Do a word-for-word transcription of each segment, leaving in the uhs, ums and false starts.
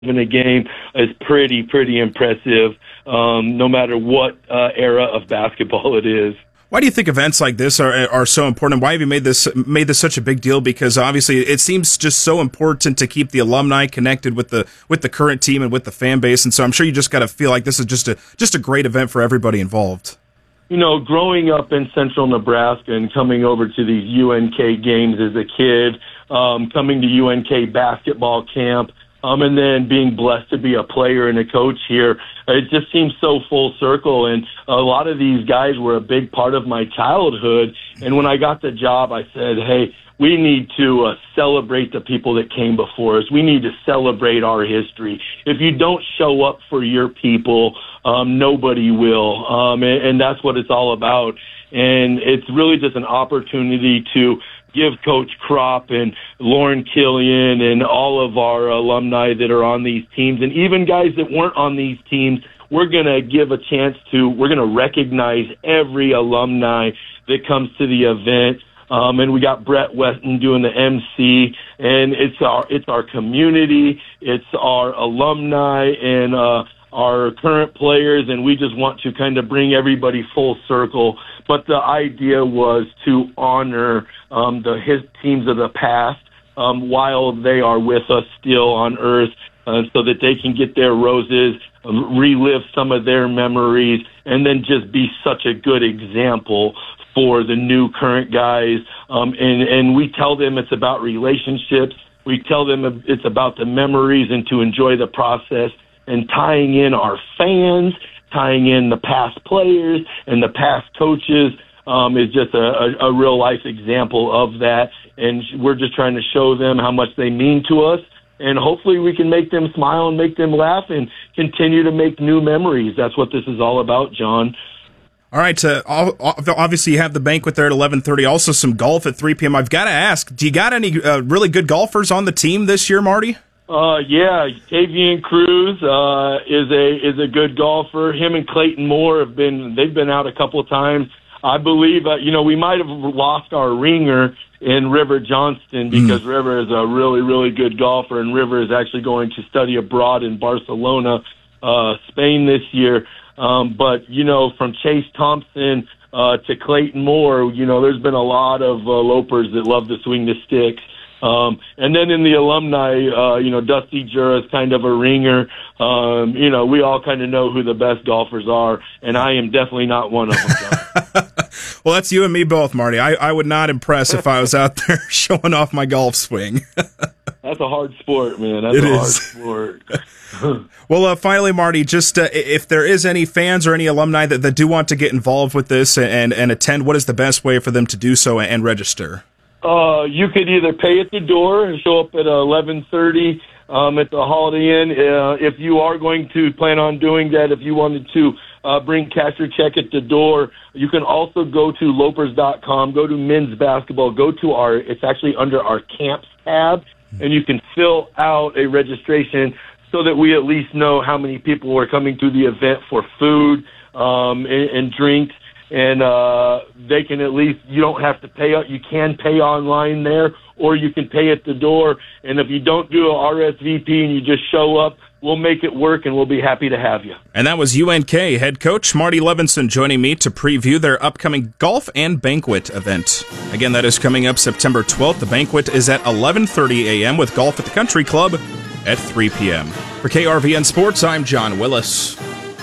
in a game is pretty, pretty impressive, um, no matter what uh, era of basketball it is. Why do you think events like this are are so important? Why have you made this made this such a big deal? Because obviously it seems just so important to keep the alumni connected with the with the current team and with the fan base. And so I'm sure you just got to feel like this is just a just a great event for everybody involved. You know, growing up in central Nebraska and coming over to these U N K games as a kid, um, coming to U N K basketball camp, Um, and then being blessed to be a player and a coach here, it just seems so full circle. And a lot of these guys were a big part of my childhood. And when I got the job, I said, hey, we need to uh, celebrate the people that came before us. We need to celebrate our history. If you don't show up for your people, um, nobody will. Um, and, and that's what it's all about. And it's really just an opportunity to give Coach Kropp and Lauren Killian and all of our alumni that are on these teams, and even guys that weren't on these teams, we're going to give a chance to, we're going to recognize every alumni that comes to the event. Um, and we got Brett Weston doing the M C, and it's our, it's our community, it's our alumni, and, uh, our current players, and we just want to kind of bring everybody full circle. But the idea was to honor um, the his teams of the past um, while they are with us still on Earth, uh, so that they can get their roses, um, relive some of their memories, and then just be such a good example for the new current guys. Um, and, and we tell them it's about relationships. We tell them it's about the memories and to enjoy the process, and tying in our fans, tying in the past players and the past coaches um, is just a, a, a real-life example of that. And we're just trying to show them how much they mean to us, and hopefully we can make them smile and make them laugh and continue to make new memories. That's what this is all about, John. All right, uh, obviously you have the banquet there at eleven thirty, also some golf at three p.m. I've got to ask, do you got any uh, really good golfers on the team this year, Marty? Uh, yeah, Tavian Cruz, uh, is a, is a good golfer. Him and Clayton Moore have been, they've been out a couple of times. I believe, uh, you know, we might have lost our ringer in River Johnston because mm. River is a really, really good golfer, and River is actually going to study abroad in Barcelona, uh, Spain this year. Um, but, you know, from Chase Thompson, uh, to Clayton Moore, you know, there's been a lot of, uh, lopers that love to swing the sticks. Um, and then in the alumni, uh, you know, Dusty Jura is kind of a ringer. Um, you know, we all kind of know who the best golfers are, and I am definitely not one of them. Well, that's you and me both, Marty. I, I would not impress if I was out there showing off my golf swing. That's a hard sport, man. That's it a is. hard sport. Well, uh, finally, Marty, just uh, if there is any fans or any alumni that, that do want to get involved with this and, and attend, what is the best way for them to do so and register? Uh, you could either pay at the door and show up at eleven thirty um, at the Holiday Inn. Uh, if you are going to plan on doing that, if you wanted to uh, bring cash or check at the door, you can also go to lopers dot com, go to men's basketball, go to our, it's actually under our camps tab, and you can fill out a registration so that we at least know how many people are coming to the event for food um, and, and drinks. And uh, they can at least, you don't have to pay, you can pay online there, or you can pay at the door. And if you don't do a R S V P and you just show up, we'll make it work, and we'll be happy to have you. And that was U N K head coach Marty Levinson joining me to preview their upcoming golf and banquet event. Again, that is coming up September twelfth. The banquet is at eleven thirty a.m. with golf at the Country Club at three p.m. For K R V N Sports, I'm John Willis.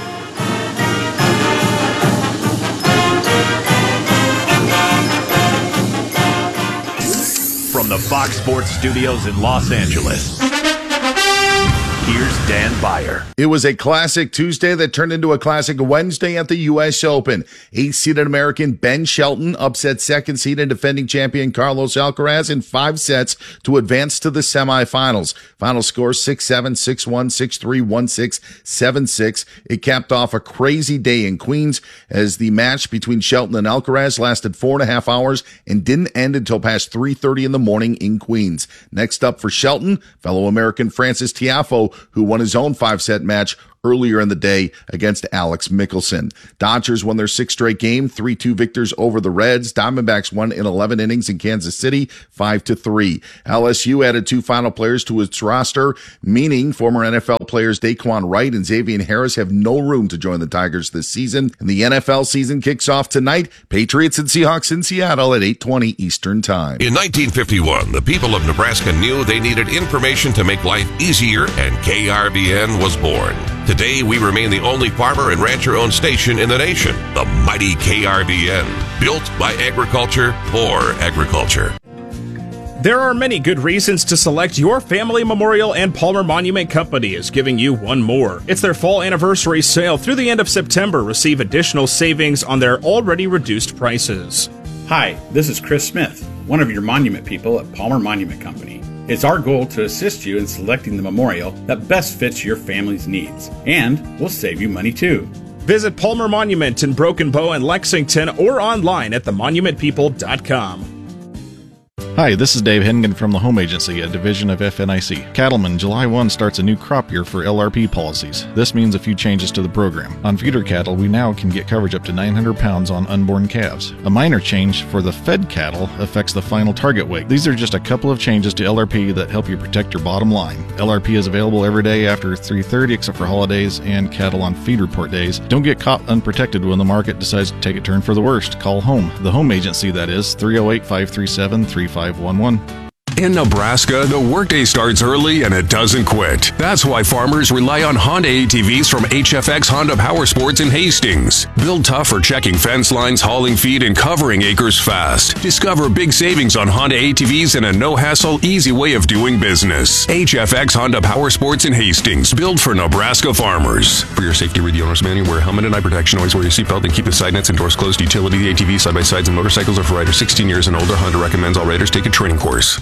From the Fox Sports Studios in Los Angeles, here's Dan Beyer. It was a classic Tuesday that turned into a classic Wednesday at the U S Open. Eighth-seeded American Ben Shelton upset second-seeded defending champion Carlos Alcaraz in five sets to advance to the semifinals. Final score six seven, six one, six three, one six, seven six. It capped off a crazy day in Queens as the match between Shelton and Alcaraz lasted four and a half hours and didn't end until past three thirty in the morning in Queens. Next up for Shelton, fellow American Frances Tiafoe, who won won his own five-set match earlier in the day against Alex Mickelson. Dodgers won their sixth straight game, three two victors over the Reds. Diamondbacks won in eleven innings in Kansas City, five to three. L S U added two final players to its roster, meaning former N F L players Daquan Wright and Xavier Harris have no room to join the Tigers this season. And the N F L season kicks off tonight. Patriots and Seahawks in Seattle at eight twenty Eastern Time. In nineteen fifty-one, the people of Nebraska knew they needed information to make life easier, and K R V N was born. Today, we remain the only farmer and rancher-owned station in the nation, the mighty K R V N, built by agriculture for agriculture. There are many good reasons to select your family memorial, and Palmer Monument Company is giving you one more. It's their fall anniversary sale through the end of September. Receive additional savings on their already reduced prices. Hi, this is Chris Smith, one of your monument people at Palmer Monument Company. It's our goal to assist you in selecting the memorial that best fits your family's needs, and we'll save you money too. Visit Palmer Monument in Broken Bow and Lexington or online at the monument people dot com. Hi, this is Dave Hennigan from the Home Agency, a division of F N I C. Cattlemen, July first starts a new crop year for L R P policies. This means a few changes to the program. On feeder cattle, we now can get coverage up to nine hundred pounds on unborn calves. A minor change for the fed cattle affects the final target weight. These are just a couple of changes to L R P that help you protect your bottom line. L R P is available every day after three thirty except for holidays and cattle on feed report days. Don't get caught unprotected when the market decides to take a turn for the worst. Call home. The Home Agency, that is, three oh eight, five three seven, three five one one. In Nebraska, the workday starts early and it doesn't quit. That's why farmers rely on Honda A T Vs from H F X Honda Power Sports in Hastings. Built tough for checking fence lines, hauling feed, and covering acres fast. Discover big savings on Honda A T Vs and a no-hassle, easy way of doing business. H F X Honda Power Sports in Hastings, built for Nebraska farmers. For your safety, read the owner's manual. Wear a helmet and eye protection. Always wear your seatbelt and keep the side nets and doors closed. Utility A T V, side-by-sides, and motorcycles are for riders sixteen years and older. Honda recommends all riders take a training course.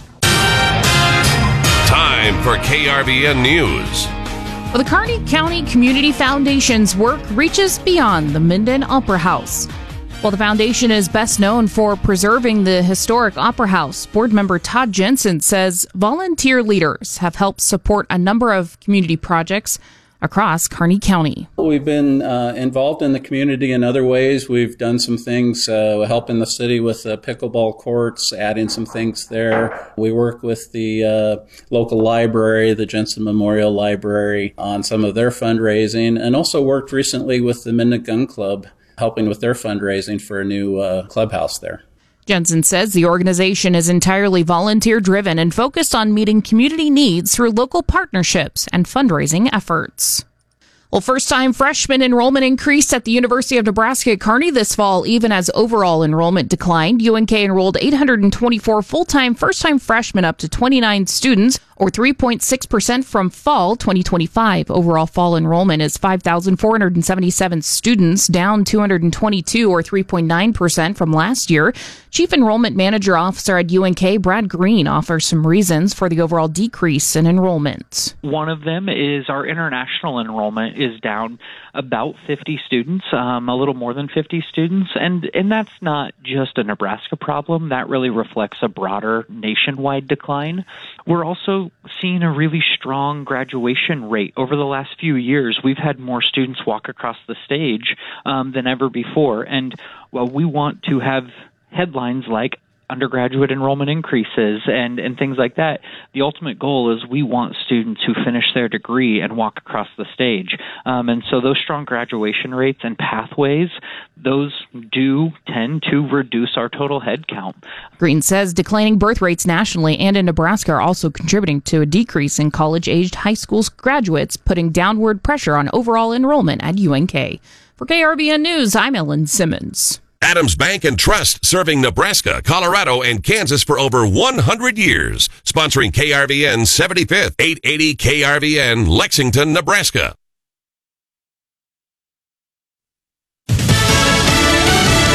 Time for K R V N News. Well, the Kearney County Community Foundation's work reaches beyond the Minden Opera House. While the foundation is best known for preserving the historic Opera House, board member Todd Jensen says volunteer leaders have helped support a number of community projects across Kearney County. We've been uh, involved in the community in other ways. We've done some things uh, helping the city with the pickleball courts, adding some things there. We work with the uh, local library, the Jensen Memorial Library, on some of their fundraising, and also worked recently with the Minden Gun Club, helping with their fundraising for a new uh, clubhouse there. Jensen says the organization is entirely volunteer-driven and focused on meeting community needs through local partnerships and fundraising efforts. Well, first-time freshman enrollment increased at the University of Nebraska at Kearney this fall, even as overall enrollment declined. U N K enrolled eight hundred twenty-four full-time first-time freshmen, up to twenty-nine students, or three point six percent from fall twenty twenty-five. Overall fall enrollment is five thousand four hundred seventy-seven students, down two hundred twenty-two, or three point nine percent from last year. Chief Enrollment Manager Officer at U N K, Brad Green, offers some reasons for the overall decrease in enrollment. One of them is our international enrollment is down about fifty students, um, a little more than fifty students, and, and that's not just a Nebraska problem. That really reflects a broader nationwide decline. We're also seeing a really strong graduation rate. Over the last few years, we've had more students walk across the stage um, than ever before, and well, we want to have headlines like undergraduate enrollment increases and, and things like that. The ultimate goal is we want students who finish their degree and walk across the stage. Um, and so those strong graduation rates and pathways, those do tend to reduce our total head count. Green says declining birth rates nationally and in Nebraska are also contributing to a decrease in college-aged high school graduates, putting downward pressure on overall enrollment at U N K. For K R V N News, I'm Ellen Simmons. Adams Bank and Trust, serving Nebraska, Colorado, and Kansas for over one hundred years. Sponsoring K R V N seventy-fifth, eight eighty K R V N, Lexington, Nebraska. A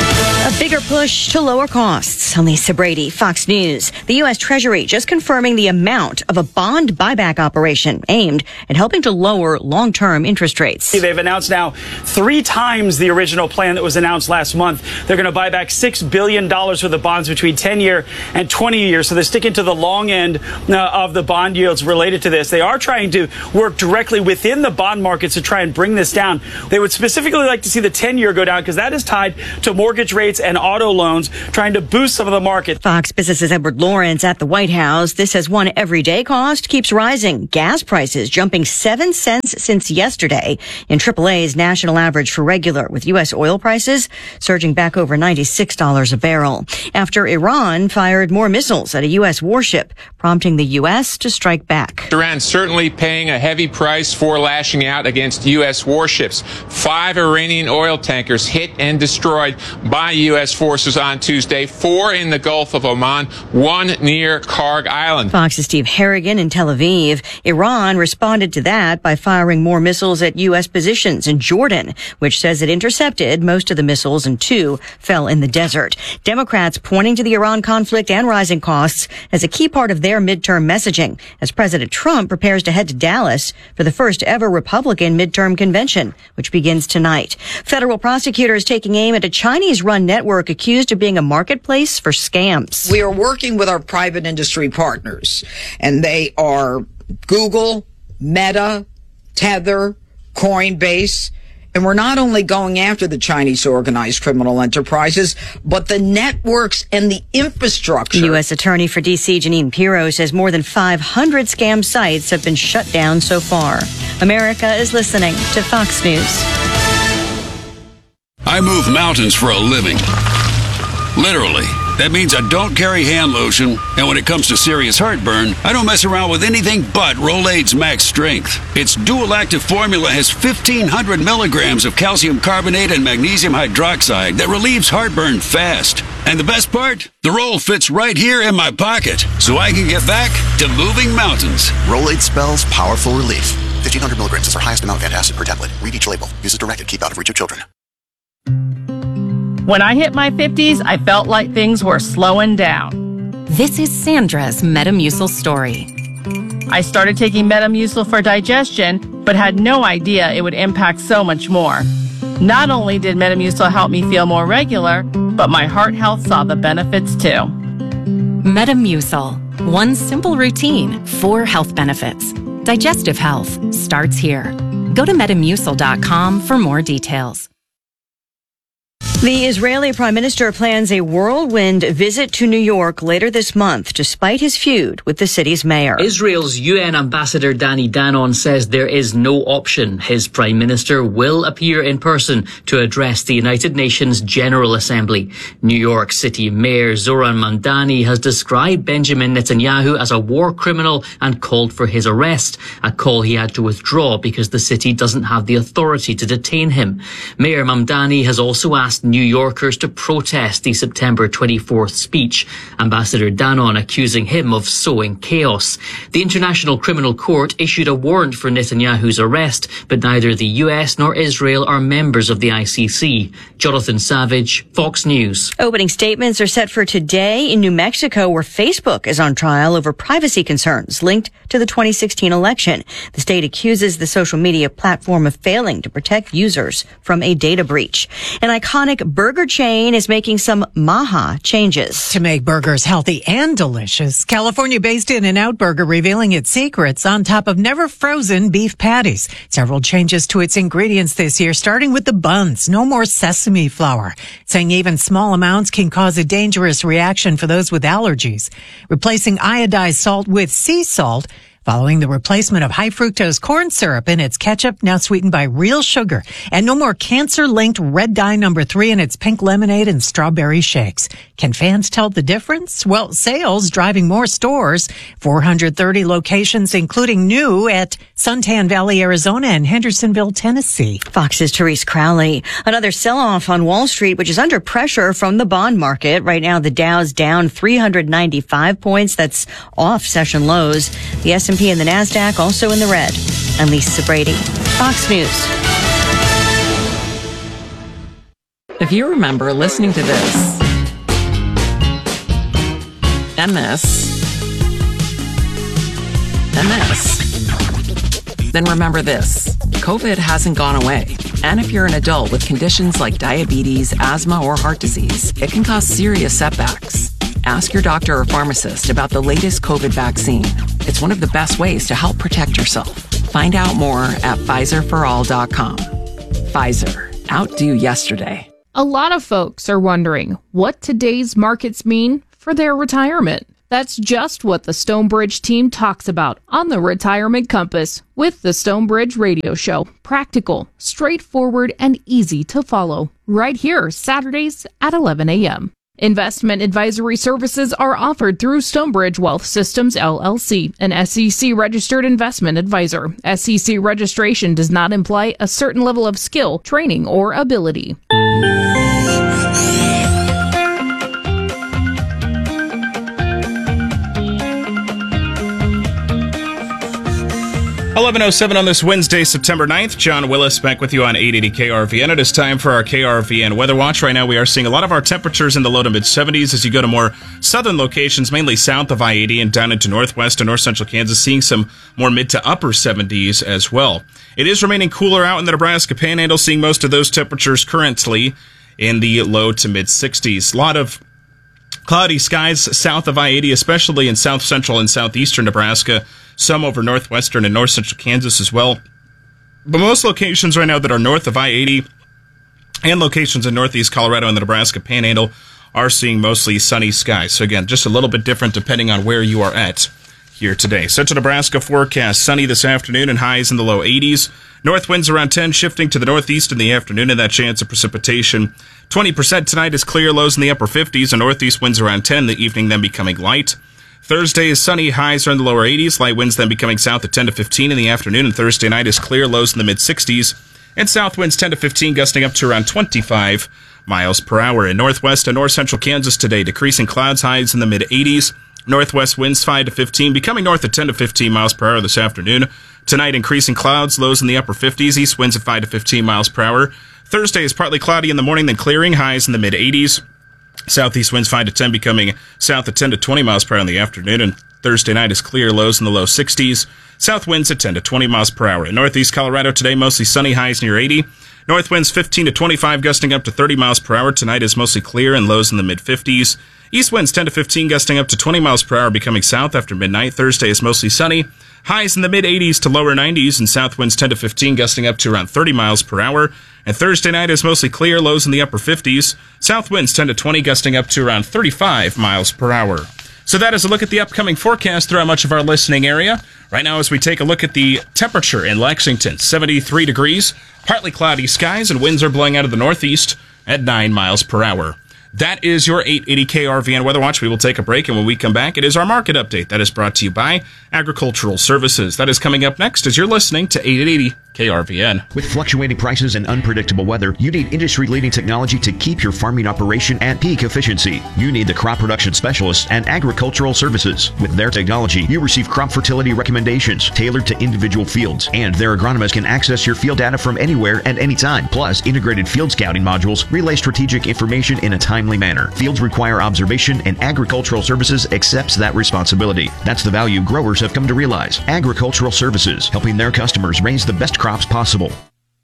A bigger push to lower costs. I'm Lisa Brady, Fox News. The U S Treasury just confirming the amount of a bond buyback operation aimed at helping to lower long-term interest rates. They've announced now three times the original plan that was announced last month. They're going to buy back six billion dollars worth of bonds between ten-year and twenty-year. So they're sticking to the long end uh, of the bond yields related to this. They are trying to work directly within the bond markets to try and bring this down. They would specifically like to see the ten-year go down because that is tied to mortgage rates and auto loans, trying to boost some of the market. Fox Business's Edward Lawrence at the White House. This as one everyday cost keeps rising. Gas prices jumping seven cents since yesterday in triple A's national average for regular, with U S oil prices surging back over ninety-six dollars a barrel after Iran fired more missiles at a U S warship, prompting the U S to strike back. Iran certainly paying a heavy price for lashing out against U S warships. Five Iranian oil tankers hit and destroyed by U S forces on Tuesday, four in the Gulf of Oman, one near Karg Island. Fox's Steve Harrigan in Tel Aviv. Iran responded to that by firing more missiles at U S positions in Jordan, which says it intercepted most of the missiles and two fell in the desert. Democrats pointing to the Iran conflict and rising costs as a key part of their midterm messaging as President Trump prepares to head to Dallas for the first ever Republican midterm convention, which begins tonight. Federal prosecutors taking aim at a Chinese-run network accused of being a marketplace for scams. We are working with our private industry partners, and they are Google, Meta, Tether, Coinbase, and we're not only going after the Chinese organized criminal enterprises, but the networks and the infrastructure. U S Attorney for D C Janine Pirro says more than five hundred scam sites have been shut down so far. America is listening to Fox News. I move mountains for a living. Literally. That means I don't carry hand lotion, and when it comes to serious heartburn, I don't mess around with anything but Rolaids Max Strength. Its dual-active formula has fifteen hundred milligrams of calcium carbonate and magnesium hydroxide that relieves heartburn fast. And the best part? The roll fits right here in my pocket, so I can get back to moving mountains. Rolaids spells powerful relief. fifteen hundred milligrams is our highest amount of antacid per tablet. Read each label. Use as directed. Keep out of reach of children. When I hit my fifties, I felt like things were slowing down. This is Sandra's Metamucil story. I started taking Metamucil for digestion, but had no idea it would impact so much more. Not only did Metamucil help me feel more regular, but my heart health saw the benefits too. Metamucil. One simple routine, four health benefits. Digestive health starts here. Go to metamucil dot com for more details. The Israeli Prime Minister plans a whirlwind visit to New York later this month, despite his feud with the city's mayor. Israel's U N ambassador Danny Danon says there is no option. His Prime Minister will appear in person to address the United Nations General Assembly. New York City Mayor Zoran Mamdani has described Benjamin Netanyahu as a war criminal and called for his arrest, a call he had to withdraw because the city doesn't have the authority to detain him. Mayor Mamdani has also asked New Yorkers to protest the September twenty-fourth speech, Ambassador Danon accusing him of sowing chaos. The International Criminal Court issued a warrant for Netanyahu's arrest, but neither the U S nor Israel are members of the I C C. Jonathan Savage, Fox News. Opening statements are set for today in New Mexico, where Facebook is on trial over privacy concerns linked to the twenty sixteen election. The state accuses the social media platform of failing to protect users from a data breach. An iconic burger chain is making some Maha changes. To make burgers healthy and delicious, California-based In-N-Out Burger revealing its secrets on top of never-frozen beef patties. Several changes to its ingredients this year, starting with the buns. No more sesame flour, saying even small amounts can cause a dangerous reaction for those with allergies. Replacing iodized salt with sea salt, following the replacement of high fructose corn syrup in its ketchup, now sweetened by real sugar. And no more cancer-linked red dye number three in its pink lemonade and strawberry shakes. Can fans tell the difference? Well, sales driving more stores. four hundred thirty locations, including new at Suntan Valley, Arizona and Hendersonville, Tennessee. Fox's Therese Crowley. Another sell-off on Wall Street, which is under pressure from the bond market. Right now, the Dow's down three hundred ninety-five points. That's off session lows. The S and P and the NASDAQ also in the red. I'm Lisa Brady, Fox News. If you remember listening to this and this and this, then remember this. COVID hasn't gone away. And if you're an adult with conditions like diabetes, asthma, or heart disease, it can cause serious setbacks. Ask your doctor or pharmacist about the latest COVID vaccine. It's one of the best ways to help protect yourself. Find out more at Pfizer for all dot com. Pfizer. Outdo yesterday. A lot of folks are wondering what today's markets mean for their retirement. That's just what the Stonebridge team talks about on the Retirement Compass with the Stonebridge Radio Show. Practical, straightforward, and easy to follow. Right here, Saturdays at eleven a.m. Investment advisory services are offered through Stonebridge Wealth Systems, L L C, an S E C-registered investment advisor. S E C registration does not imply a certain level of skill, training, or ability. eleven oh seven on this Wednesday, September ninth. John Willis back with you on eight eighty K R V N. It is time for our K R V N Weather Watch. Right now we are seeing a lot of our temperatures in the low to mid seventies as you go to more southern locations, mainly south of I eighty and down into northwest and north central Kansas, seeing some more mid to upper seventies as well. It is remaining cooler out in the Nebraska Panhandle, seeing most of those temperatures currently in the low to mid sixties. A lot of cloudy skies south of I eighty, especially in south central and southeastern Nebraska. Some over northwestern and north central Kansas as well. But most locations right now that are north of I eighty and locations in northeast Colorado and the Nebraska Panhandle are seeing mostly sunny skies. So again, just a little bit different depending on where you are at here today. Central Nebraska forecast sunny this afternoon and highs in the low eighties. North winds around ten, shifting to the northeast in the afternoon, and that chance of precipitation. twenty percent tonight is clear, lows in the upper fifties, and northeast winds around ten, the evening then becoming light. Thursday is sunny, highs are in the lower eighties, light winds then becoming south at ten to fifteen in the afternoon, and Thursday night is clear, lows in the mid sixties, and south winds ten to fifteen, gusting up to around twenty-five miles per hour. In northwest and north central Kansas today, decreasing clouds, highs in the mid eighties, northwest winds five to fifteen, becoming north at ten to fifteen miles per hour this afternoon. Tonight, increasing clouds, lows in the upper fifties, east winds at five to fifteen miles per hour. Thursday is partly cloudy in the morning, then clearing, highs in the mid eighties. Southeast winds five to ten, becoming south at ten to twenty miles per hour in the afternoon, and Thursday night is clear, lows in the low sixties. South winds at ten to twenty miles per hour. In northeast Colorado today, mostly sunny, highs near eighty. North winds fifteen to twenty-five, gusting up to thirty miles per hour. Tonight is mostly clear and lows in the mid fifties. East winds ten to fifteen, gusting up to twenty miles per hour, becoming south after midnight. Thursday is mostly sunny, highs in the mid eighties to lower nineties, and south winds ten to fifteen, gusting up to around thirty miles per hour. And Thursday night is mostly clear, lows in the upper fifties. South winds ten to twenty, gusting up to around thirty-five miles per hour. So that is a look at the upcoming forecast throughout much of our listening area. Right now, as we take a look at the temperature in Lexington, seventy-three degrees, partly cloudy skies, and winds are blowing out of the northeast at nine miles per hour. That is your eight eighty K R V N Weather Watch. We will take a break, and when we come back, it is our market update that is brought to you by Agricultural Services. That is coming up next as you're listening to eight eighty K R V N. With fluctuating prices and unpredictable weather, you need industry-leading technology to keep your farming operation at peak efficiency. You need the crop production specialists and Agricultural Services. With their technology, you receive crop fertility recommendations tailored to individual fields, and their agronomists can access your field data from anywhere and anytime. Plus, integrated field scouting modules relay strategic information in a timely manner. Fields require observation, and Agricultural Services accepts that responsibility. That's the value growers have come to realize. Agricultural Services, helping their customers raise the best crops possible.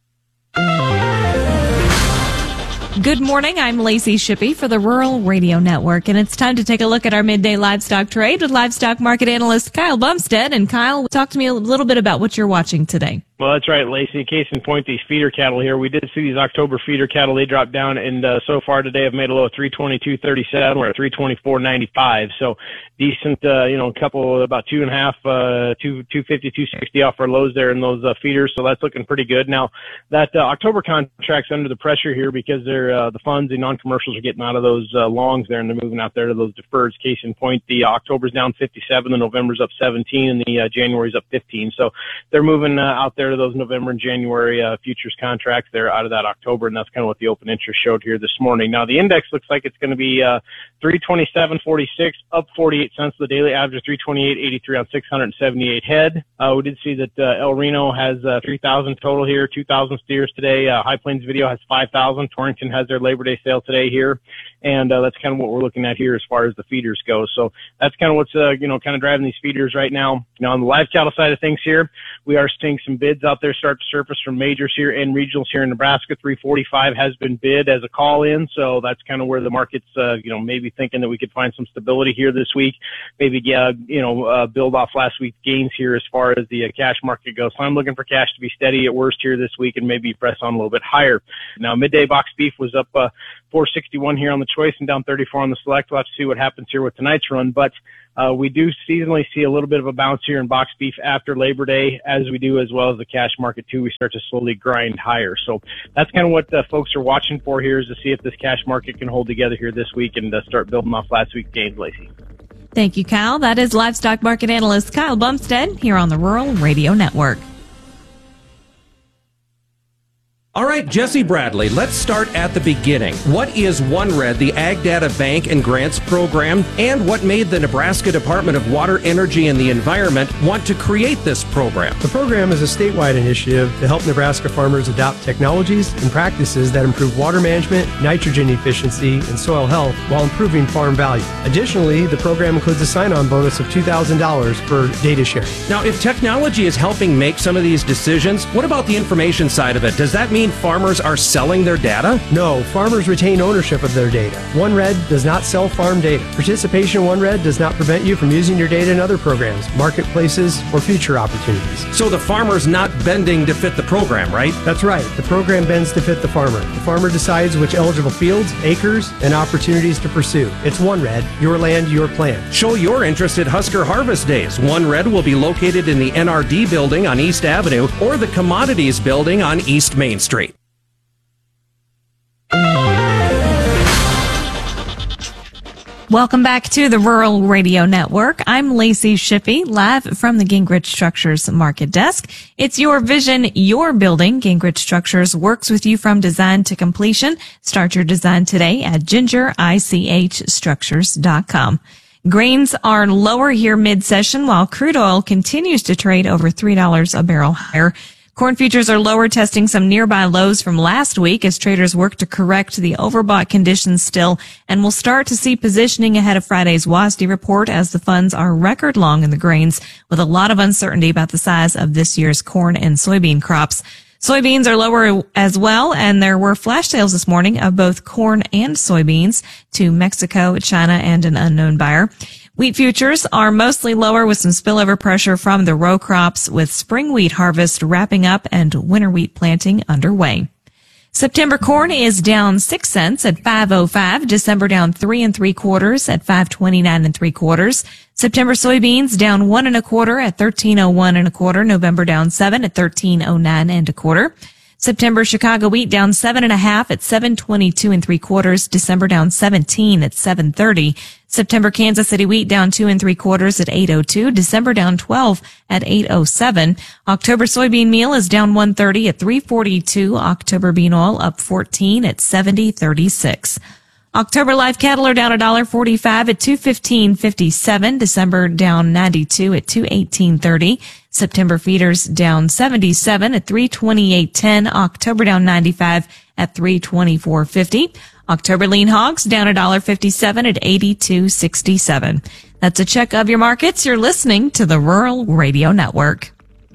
Good morning. I'm Lacey Shippey for the Rural Radio Network, and it's time to take a look at our midday livestock trade with livestock market analyst Kyle Bumstead. And Kyle, talk to me a little bit about what you're watching today. Well, that's right, Lacey. Case in point, these feeder cattle here. We did see these October feeder cattle. They dropped down, and uh, so far today have made a low of three twenty-two thirty-seven. We're at three twenty-four ninety-five. So decent, uh, you know, a couple, about two and a half, uh, two, two fifty, two sixty off our lows there in those uh, feeders. So that's looking pretty good. Now, that uh, October contract's under the pressure here because they're, uh, the funds and non-commercials are getting out of those uh, longs there, and they're moving out there to those deferreds. Case in point, the October's down fifty-seven, the November's up seventeen, and the uh, January's up fifteen. So they're moving uh, out there there to those November and January uh, futures contracts there out of that October, and that's kind of what the open interest showed here this morning. Now, the index looks like it's going to be uh, three twenty-seven forty-six, up forty-eight cents. The daily average of three twenty-eight eighty-three on six hundred seventy-eight head. Uh, we did see that uh, El Reno has uh, three thousand total here, two thousand steers today. Uh, High Plains Video has five thousand. Torrington has their Labor Day sale today here. And uh, that's kind of what we're looking at here as far as the feeders go. So that's kind of what's, uh, you know, kind of driving these feeders right now. Now, on the live cattle side of things here, we are seeing some bids out there start to surface from majors here and regionals here in Nebraska. three forty-five has been bid as a call-in, so that's kind of where the market's, uh, you know, maybe thinking that we could find some stability here this week. Maybe, uh, you know, uh, build off last week's gains here as far as the uh, cash market goes. So I'm looking for cash to be steady at worst here this week and maybe press on a little bit higher. Now, midday box beef was up uh, four sixty-one here on the choice and down thirty-four on the select. We'll have to see what happens here with tonight's run, but uh, we do seasonally see a little bit of a bounce here in box beef after Labor Day, as we do as well as the cash market too. We start to slowly grind higher. So that's kind of what uh, folks are watching for here, is to see if this cash market can hold together here this week and uh, start building off last week's gains, Lacey. Thank you, Kyle. That is livestock market analyst Kyle Bumstead here on the Rural Radio Network. All right, Jesse Bradley, let's start at the beginning. What is OneRed, the Ag Data Bank and Grants Program, and what made the Nebraska Department of Water, Energy, and the Environment want to create this program? The program is a statewide initiative to help Nebraska farmers adopt technologies and practices that improve water management, nitrogen efficiency, and soil health while improving farm value. Additionally, the program includes a sign-on bonus of two thousand dollars for data sharing. Now, if technology is helping make some of these decisions, what about the information side of it? Does that mean farmers are selling their data? No, farmers retain ownership of their data. OneRed does not sell farm data. Participation in OneRed does not prevent you from using your data in other programs, marketplaces, or future opportunities. So the farmer's not bending to fit the program, right? That's right. The program bends to fit the farmer. The farmer decides which eligible fields, acres, and opportunities to pursue. It's OneRed, your land, your plan. Show your interest at Husker Harvest Days. OneRed will be located in the N R D building on East Avenue or the Commodities building on East Main Street. Welcome back to the Rural Radio Network. I'm Lacey Shippey, live from the Gingrich Structures Market Desk. It's your vision, your building. Gingrich Structures works with you from design to completion. Start your design today at ginger ich structures dot com. Grains are lower here mid-session, while crude oil continues to trade over three dollars a barrel higher. Corn futures are lower, testing some nearby lows from last week as traders work to correct the overbought conditions still, and we'll start to see positioning ahead of Friday's W A S D report as the funds are record long in the grains, with a lot of uncertainty about the size of this year's corn and soybean crops. Soybeans are lower as well, and there were flash sales this morning of both corn and soybeans to Mexico, China, and an unknown buyer. Wheat futures are mostly lower with some spillover pressure from the row crops, with spring wheat harvest wrapping up and winter wheat planting underway. September corn is down six cents at five oh five. December down three and three quarters at five twenty-nine and three quarters. September soybeans down one and a quarter at thirteen oh one and a quarter. November down seven at thirteen oh nine and a quarter. September Chicago wheat down seven and a half at seven twenty-two and three quarters. December down seventeen at seven thirty. September Kansas City wheat down two and three quarters at eight oh two. December down twelve at eight oh seven. October soybean meal is down one thirty at three forty-two. October bean oil up fourteen at seventy thirty-six. October live cattle are down one dollar forty-five at two fifteen fifty-seven. December down ninety-two at two eighteen thirty. September feeders down seventy-seven at three twenty-eight ten. October down ninety-five at three twenty-four fifty. October lean hogs down one dollar fifty-seven at eighty-two sixty-seven. That's a check of your markets. You're listening to the Rural Radio Network.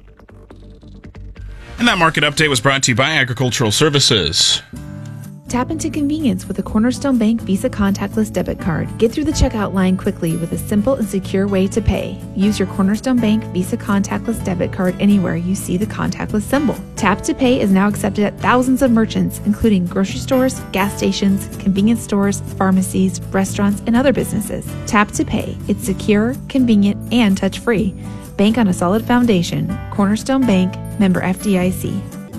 And that market update was brought to you by Agricultural Services. Tap into convenience with a Cornerstone Bank Visa contactless debit card. Get through the checkout line quickly with a simple and secure way to pay. Use your Cornerstone Bank Visa contactless debit card anywhere you see the contactless symbol. Tap to Pay is now accepted at thousands of merchants, including grocery stores, gas stations, convenience stores, pharmacies, restaurants, and other businesses. Tap to Pay. It's secure, convenient, and touch-free. Bank on a solid foundation. Cornerstone Bank, member F D I C.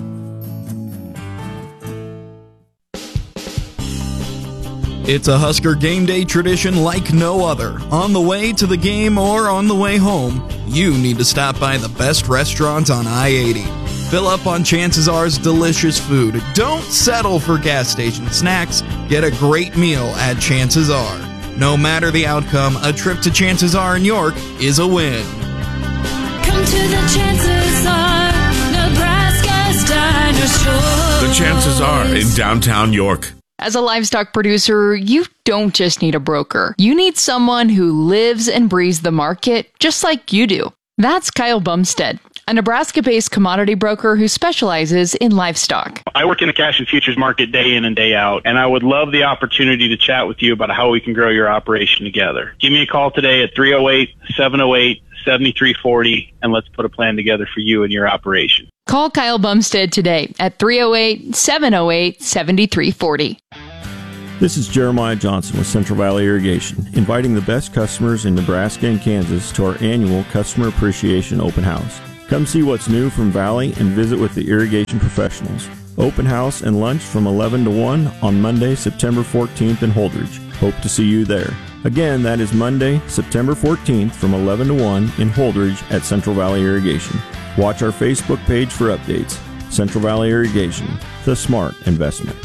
It's a Husker game day tradition like no other. On the way to the game or on the way home, you need to stop by the best restaurant on I eighty. Fill up on Chances R's delicious food. Don't settle for gas station snacks. Get a great meal at Chances R. No matter the outcome, a trip to Chances R in York is a win. Come to the Chances R, Nebraska's Dinosaur. The Chances R in downtown York. As a livestock producer, you don't just need a broker. You need someone who lives and breathes the market just like you do. That's Kyle Bumstead, a Nebraska-based commodity broker who specializes in livestock. I work in the cash and futures market day in and day out, and I would love the opportunity to chat with you about how we can grow your operation together. Give me a call today at three oh eight, seven oh eight, seven three four oh, and let's put a plan together for you and your operation. Call Kyle Bumstead today at three oh eight, seven oh eight, seven three four oh. This is Jeremiah Johnson with Central Valley Irrigation, inviting the best customers in Nebraska and Kansas to our annual Customer Appreciation Open House. Come see what's new from Valley and visit with the irrigation professionals. Open house and lunch from eleven to one on Monday, September fourteenth in Holdridge. Hope to see you there. Again, that is Monday, September fourteenth from eleven to one in Holdridge at Central Valley Irrigation. Watch our Facebook page for updates. Central Valley Irrigation, the smart investment.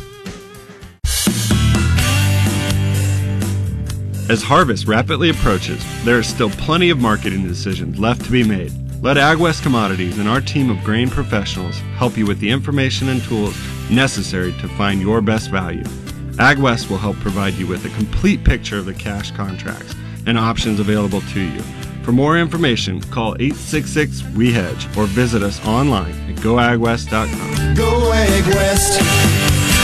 As harvest rapidly approaches, there are still plenty of marketing decisions left to be made. Let AgWest Commodities and our team of grain professionals help you with the information and tools necessary to find your best value. AgWest will help provide you with a complete picture of the cash contracts and options available to you. For more information, call eight six six, W E hedge or visit us online at go ag west dot com. Go AgWest.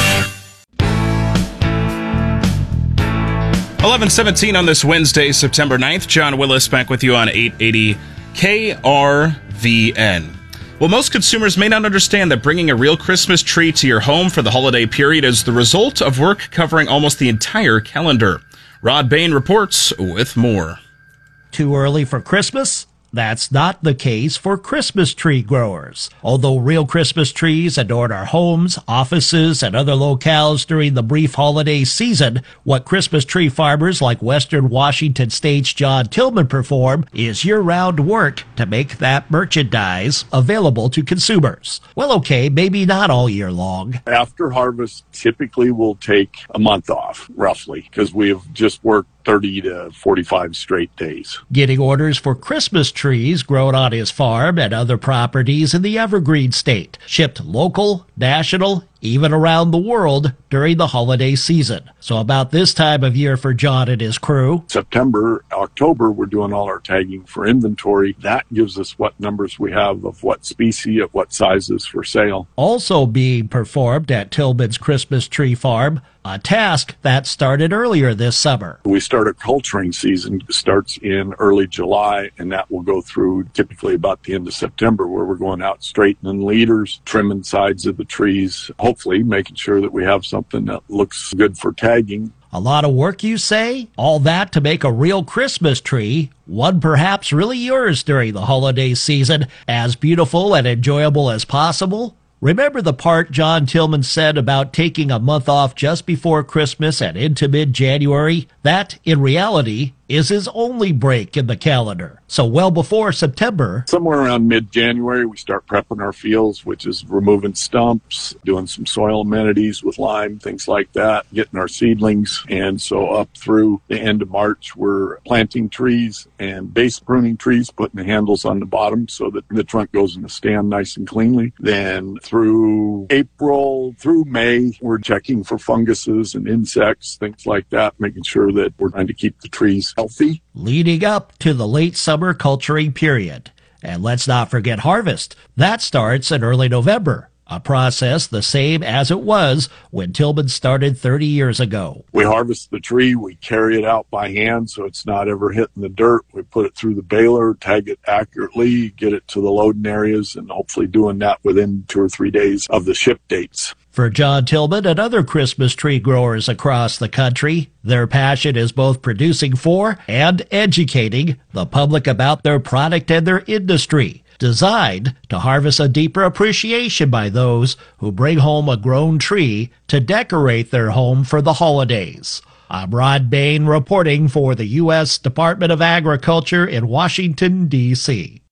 eleven seventeen on this Wednesday, September ninth. John Willis back with you on eight eighty K R V N. Well, most consumers may not understand that bringing a real Christmas tree to your home for the holiday period is the result of work covering almost the entire calendar. Rod Bain reports with more. Too early for Christmas? That's not the case for Christmas tree growers. Although real Christmas trees adorn our homes, offices, and other locales during the brief holiday season, what Christmas tree farmers like Western Washington State's John Tillman perform is year-round work to make that merchandise available to consumers. Well, okay, maybe not all year long. After harvest, typically we'll take a month off, roughly, because we've just worked thirty to forty-five straight days. Getting orders for Christmas trees grown on his farm and other properties in the Evergreen State, shipped local, national, even around the world during the holiday season. So about this time of year for John and his crew. September, October, we're doing all our tagging for inventory. That gives us what numbers we have of what species, at what sizes for sale. Also being performed at Tillman's Christmas Tree Farm, a task that started earlier this summer. We start a culturing season, starts in early July, and that will go through typically about the end of September, where we're going out straightening leaders, trimming sides of the trees, hopefully making sure that we have something that looks good for tagging. A lot of work, you say? All that to make a real Christmas tree, one perhaps really yours during the holiday season, as beautiful and enjoyable as possible? Remember the part John Tillman said about taking a month off just before Christmas and into mid-January? That, in reality, is his only break in the calendar. So well before September. Somewhere around mid-January, we start prepping our fields, which is removing stumps, doing some soil amenities with lime, things like that, getting our seedlings. And so up through the end of March, we're planting trees and base pruning trees, putting the handles on the bottom so that the trunk goes in the stand nice and cleanly. Then through April, through May, we're checking for funguses and insects, things like that, making sure that we're trying to keep the trees healthy. Leading up to the late summer culturing period. And let's not forget harvest. That starts in early November, a process the same as it was when Tillman started thirty years ago. We harvest the tree, we carry it out by hand so it's not ever hitting the dirt. We put it through the baler, tag it accurately, get it to the loading areas, and hopefully doing that within two or three days of the ship dates. For John Tillman and other Christmas tree growers across the country, their passion is both producing for and educating the public about their product and their industry, designed to harvest a deeper appreciation by those who bring home a grown tree to decorate their home for the holidays. I'm Rod Bain reporting for the U S Department of Agriculture in Washington, D C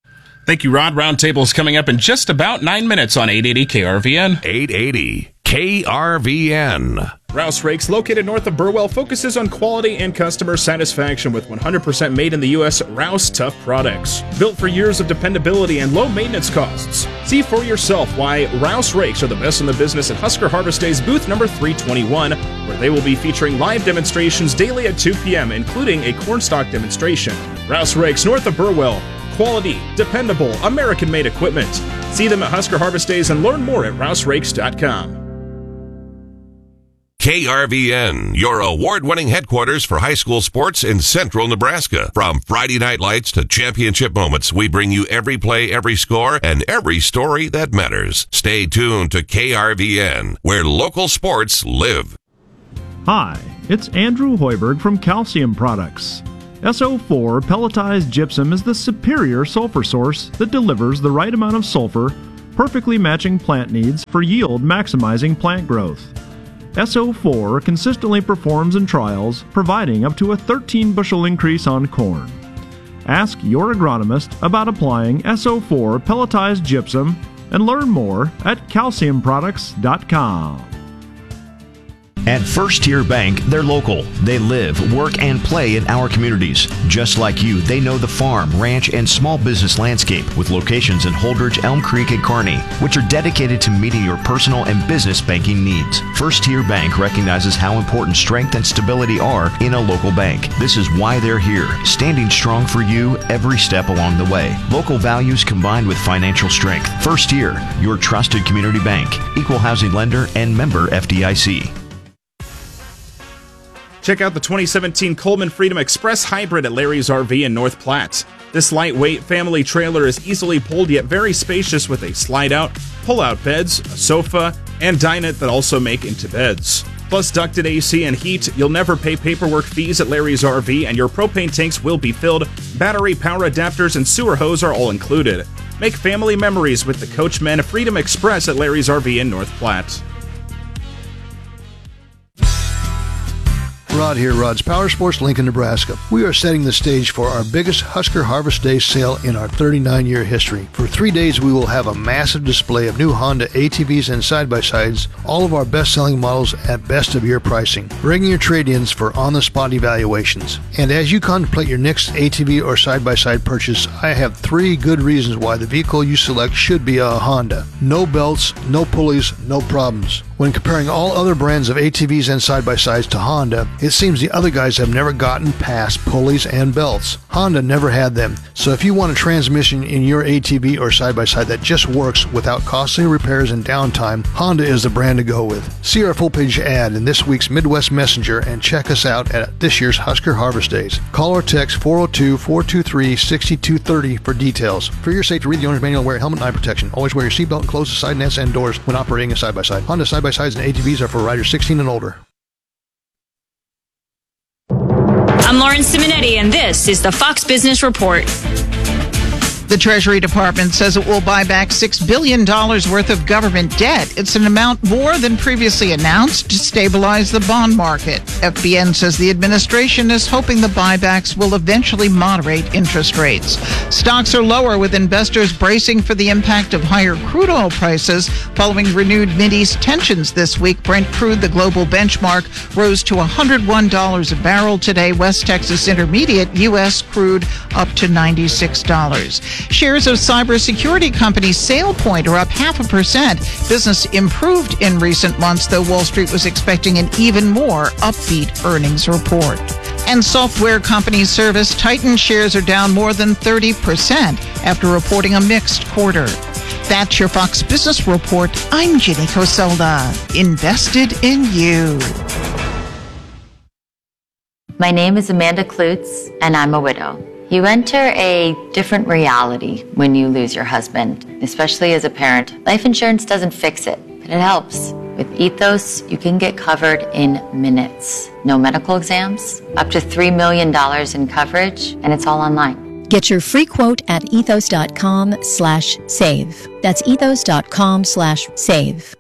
Thank you, Rod. Roundtable's coming up in just about nine minutes on eight eighty K R V N. eight eighty K R V N. Rouse Rakes, located north of Burwell, focuses on quality and customer satisfaction with one hundred percent made in the U S Rouse Tough products. Built for years of dependability and low maintenance costs. See for yourself why Rouse Rakes are the best in the business at Husker Harvest Days booth number three twenty-one, where they will be featuring live demonstrations daily at two p.m., including a cornstalk demonstration. Rouse Rakes, north of Burwell. Quality, dependable, American-made equipment. See them at Husker Harvest Days and learn more at rouse rakes dot com. K R V N, your award-winning headquarters for high school sports in central Nebraska. From Friday night lights to championship moments, we bring you every play, every score, and every story that matters. Stay tuned to K R V N, where local sports live. Hi, it's Andrew Hoiberg from Calcium Products. S O four pelletized gypsum is the superior sulfur source that delivers the right amount of sulfur, perfectly matching plant needs for yield maximizing plant growth. S O four consistently performs in trials, providing up to a thirteen bushel increase on corn. Ask your agronomist about applying S O four pelletized gypsum and learn more at calcium products dot com. At First Tier Bank, they're local. They live, work, and play in our communities. Just like you, they know the farm, ranch, and small business landscape with locations in Holdridge, Elm Creek, and Kearney, which are dedicated to meeting your personal and business banking needs. First Tier Bank recognizes how important strength and stability are in a local bank. This is why they're here, standing strong for you every step along the way. Local values combined with financial strength. First Tier, your trusted community bank, equal housing lender, and member F D I C. Check out the twenty seventeen Coleman Freedom Express Hybrid at Larry's R V in North Platte. This lightweight family trailer is easily pulled yet very spacious with a slide-out, pull-out beds, a sofa, and dinette that also make into beds. Plus ducted A C and heat, you'll never pay paperwork fees at Larry's R V, and your propane tanks will be filled. Battery, power adapters, and sewer hose are all included. Make family memories with the Coachmen Freedom Express at Larry's R V in North Platte. Rod here, Rod's Power Sports, Lincoln, Nebraska. We are setting the stage for our biggest Husker Harvest Day sale in our thirty-nine year history. For three days, we will have a massive display of new Honda A T Vs and side-by-sides, all of our best-selling models at best-of-year pricing. Bring your trade-ins for on-the-spot evaluations. And as you contemplate your next A T V or side-by-side purchase, I have three good reasons why the vehicle you select should be a Honda. No belts, no pulleys, no problems. When comparing all other brands of A T Vs and side-by-sides to Honda, it seems the other guys have never gotten past pulleys and belts. Honda never had them, so if you want a transmission in your A T V or side-by-side that just works without costly repairs and downtime, Honda is the brand to go with. See our full-page ad in this week's Midwest Messenger and check us out at this year's Husker Harvest Days. Call or text four oh two, four two three, six two three oh for details. For your safety, read the owner's manual and wear helmet and eye protection. Always wear your seatbelt and close the side nets and doors when operating a side-by-side. Honda side Side-by-sides and A T Vs are for riders sixteen and older. I'm Lauren Simonetti, and this is the Fox Business Report. The Treasury Department says it will buy back six billion dollars worth of government debt. It's an amount more than previously announced to stabilize the bond market. F B N says the administration is hoping the buybacks will eventually moderate interest rates. Stocks are lower, with investors bracing for the impact of higher crude oil prices following renewed Mideast tensions this week. Brent crude, the global benchmark, rose to one hundred one dollars a barrel today. West Texas Intermediate, U S crude, up to ninety-six dollars. Shares of cybersecurity company SailPoint are up half a percent. Business improved in recent months, though Wall Street was expecting an even more upbeat earnings report. And software company ServiceTitan shares are down more than thirty percent after reporting a mixed quarter. That's your Fox Business Report. I'm Ginny Coselda. Invested in you. My name is Amanda Klutz, and I'm a widow. You enter a different reality when you lose your husband, especially as a parent. Life insurance doesn't fix it, but it helps. With Ethos, you can get covered in minutes. No medical exams, up to three million dollars in coverage, and it's all online. Get your free quote at ethos.com slash save. That's ethos.com slash save.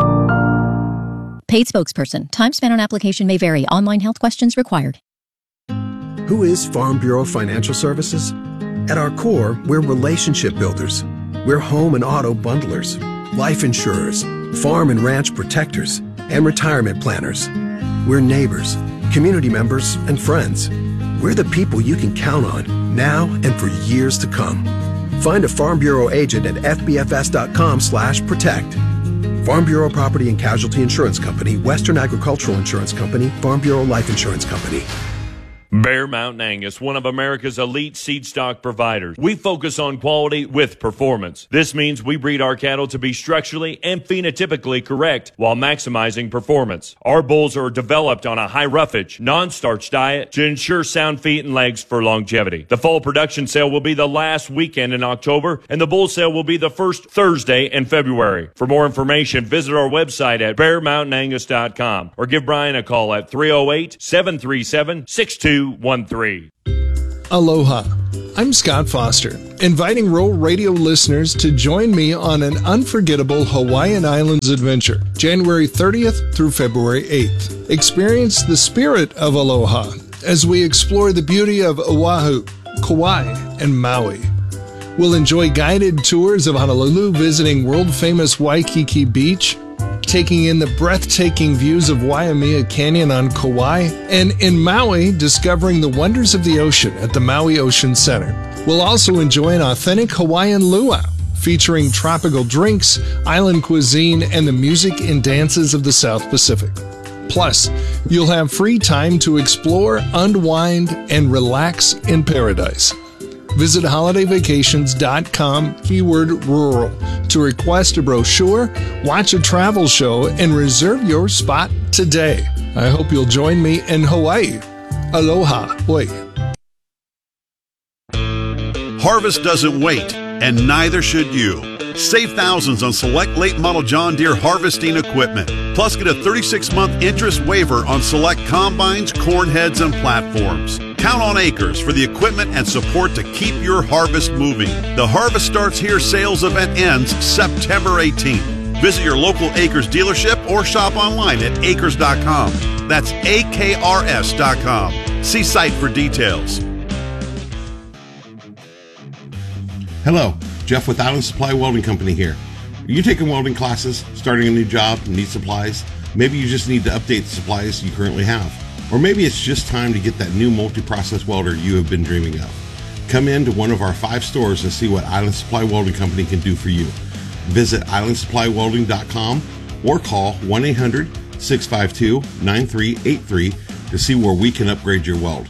Paid spokesperson. Time spent on application may vary. Online health questions required. Who is Farm Bureau Financial Services? At our core, we're relationship builders. We're home and auto bundlers, life insurers, farm and ranch protectors, and retirement planners. We're neighbors, community members, and friends. We're the people you can count on now and for years to come. Find a Farm Bureau agent at f b f s dot com slash protect. Farm Bureau Property and Casualty Insurance Company, Western Agricultural Insurance Company, Farm Bureau Life Insurance Company. Bear Mountain Angus, one of America's elite seed stock providers. We focus on quality with performance. This means we breed our cattle to be structurally and phenotypically correct while maximizing performance. Our bulls are developed on a high roughage, non-starch diet to ensure sound feet and legs for longevity. The fall production sale will be the last weekend in October, and the bull sale will be the first Thursday in February. For more information, visit our website at bear mountain angus dot com or give Brian a call at three oh eight, seven three seven, six two one three. Aloha. I'm Scott Foster, inviting Rural Radio listeners to join me on an unforgettable Hawaiian Islands adventure, January thirtieth through February eighth. Experience the spirit of aloha as we explore the beauty of Oahu, Kauai, and Maui. We'll enjoy guided tours of Honolulu, visiting world-famous Waikiki Beach, taking in the breathtaking views of Waimea Canyon on Kauai, and in Maui, discovering the wonders of the ocean at the Maui Ocean Center. We'll also enjoy an authentic Hawaiian luau, featuring tropical drinks, island cuisine, and the music and dances of the South Pacific. Plus, you'll have free time to explore, unwind, and relax in paradise. Visit holiday vacations dot com, keyword rural, to request a brochure, watch a travel show, and reserve your spot today. I hope you'll join me in Hawaii. Aloha. Oi. Harvest doesn't wait, and neither should you. Save thousands on select late model John Deere harvesting equipment. Plus, get a thirty-six month interest waiver on select combines, corn heads, and platforms. Count on Acres for the equipment and support to keep your harvest moving. The Harvest Starts Here sales event ends September eighteenth. Visit your local Acres dealership or shop online at acres dot com. That's A K R S dot com. See site for details. Hello, Jeff with Island Supply Welding Company here. Are you taking welding classes, starting a new job, need supplies? Maybe you just need to update the supplies you currently have. Or maybe it's just time to get that new multi-process welder you have been dreaming of. Come in to one of our five stores and see what Island Supply Welding Company can do for you. Visit island supply welding dot com or call one eight hundred, six five two, nine three eight three to see where we can upgrade your weld.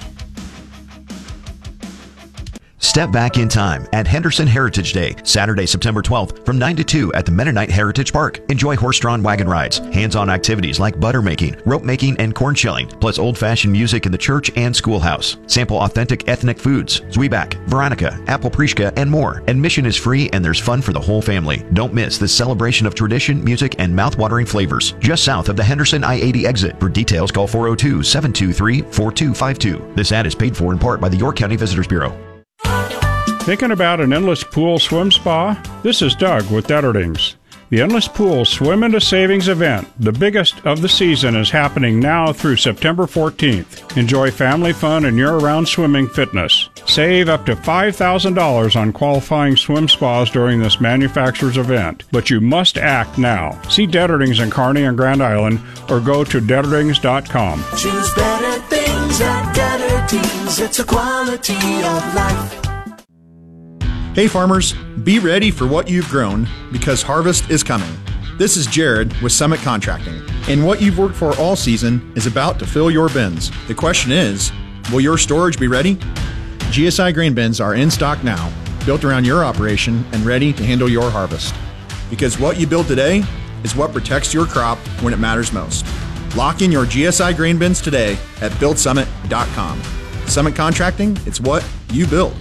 Step back in time at Henderson Heritage Day, Saturday, September twelfth from nine to two at the Mennonite Heritage Park. Enjoy horse-drawn wagon rides, hands-on activities like butter making, rope making, and corn shelling, plus old-fashioned music in the church and schoolhouse. Sample authentic ethnic foods, zwieback, veronica, apple prishka, and more. Admission is free and there's fun for the whole family. Don't miss this celebration of tradition, music, and mouth-watering flavors. Just south of the Henderson I eighty exit. For details, call four oh two, seven two three, four two five two. This ad is paid for in part by the York County Visitors Bureau. Thinking about an endless pool swim spa? This is Doug with Detterdings. The Endless Pool Swim into Savings event, the biggest of the season, is happening now through September fourteenth. Enjoy family fun and year-round swimming fitness. Save up to five thousand dollars on qualifying swim spas during this manufacturer's event, but you must act now. See Detterdings in Kearney and Grand Island or go to detterdings dot com. Choose better things at Detterdings. It's a quality of life. Hey farmers, be ready for what you've grown because harvest is coming. This is Jared with Summit Contracting, and what you've worked for all season is about to fill your bins. The question is, will your storage be ready? G S I grain bins are in stock now, built around your operation and ready to handle your harvest. Because what you build today is what protects your crop when it matters most. Lock in your G S I grain bins today at build summit dot com. Summit Contracting, it's what you build.